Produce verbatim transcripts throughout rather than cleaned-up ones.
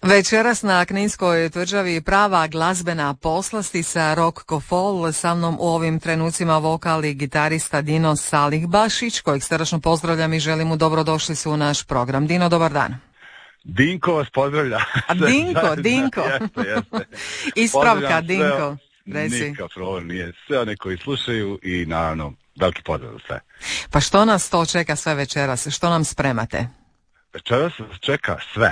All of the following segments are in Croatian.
Večeras na Kninskoj tvrđavi prava glazbena poslastica Rock Kofol, sa mnom u ovim trenucima vokal i gitarista Dino Salihbašić, kojeg srdačno pozdravljam i želim mu dobrodošlicu u naš program. Dino, dobar dan. Dinko vas pozdravlja. A Dinko, Dinko. Jeste, jeste. Ispravka, Dinko. Reci. Nikakav problem nije. Sve one koji slušaju i naravno veliki pozdrav za sve. Pa što nas to čeka sve večeras? Što nam spremate? Večeras nas čeka sve.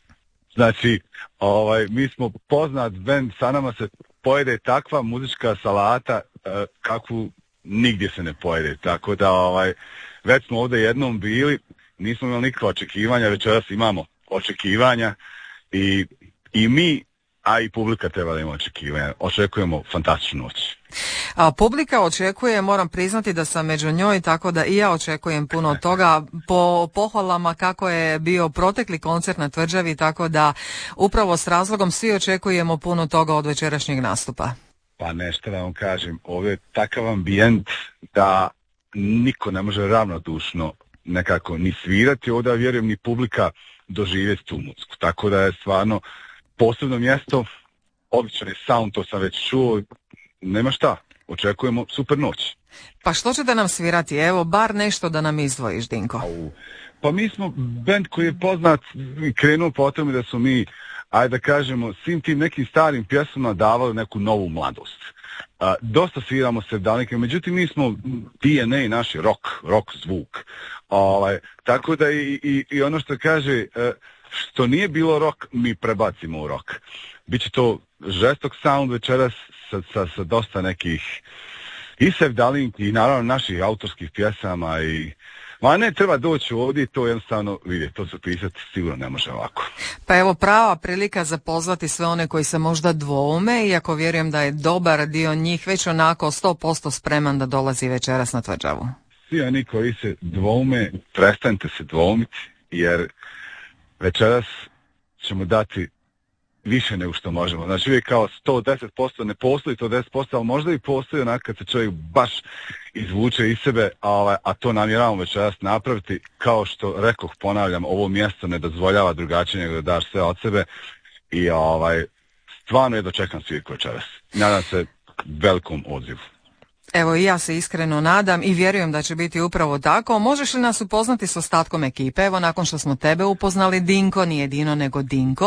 Znači, ovaj, mi smo poznat bend, sa nama se pojede takva muzička salata eh, kakvu nigdje se ne pojede. Tako da ovaj, već smo ovdje jednom bili, nismo imali nikakva očekivanja, večeras imamo očekivanja i, i mi, a i publika treba da ima očekivanja. Očekujemo fantastičnu noć. A publika očekuje, moram priznati da sam među njoj, tako da i ja očekujem puno toga po pohvalama kako je bio protekli koncert na tvrđavi, tako da upravo s razlogom svi očekujemo puno toga od večerašnjeg nastupa. Pa nešto da vam kažem, ovo je takav ambijent da niko ne može ravnodušno nekako ni svirati, ovdje vjerujem ni publika doživjeti tu muziku, tako da je stvarno posebno mjesto, odličan je sound, to sam već čuo, nema šta, očekujemo super noć. Pa što ćete nam svirati? Evo, bar nešto da nam izdvojiš, Dinko. Au. Pa mi smo band koji je poznat i krenuo po tome da su mi, ajde da kažemo, svim tim nekim starim pjesama davali neku novu mladost. A, dosta sviramo se dalike, međutim mi smo D N A naši rock, rock zvuk. Ovaj, tako da i, i, i ono što kaže, što nije bilo rock, mi prebacimo u rock. Biće to žestok sound večeras sa, sa, sa dosta nekih i sevdalinki i naravno naših autorskih pjesama i ma ne treba doći ovdje i to jednostavno vidjeti, to zapisati sigurno ne može ovako. Pa evo prava prilika za pozvati sve one koji se možda dvoume, iako vjerujem da je dobar dio njih već onako sto posto spreman da dolazi večeras na tvrđavu. Svi oni koji se dvoume, prestanite se dvoumiti jer večeras ćemo dati više nego što možemo. Znači uvijek kao sto deset posto ne postoji to deset posto, ali možda i postoji onak kad se čovjek baš izvuče iz sebe, a, a to namjeravamo večeras napraviti. Kao što rekoh, ponavljam, ovo mjesto ne dozvoljava drugačije nego da daš sve od sebe i ovaj, stvarno je dočekam svirku večeras. Nadam se velikom odzivu. Evo i ja se iskreno nadam i vjerujem da će biti upravo tako. Možeš li nas upoznati s ostatkom ekipe? Evo nakon što smo tebe upoznali, Dinko, nije Dino nego Dinko.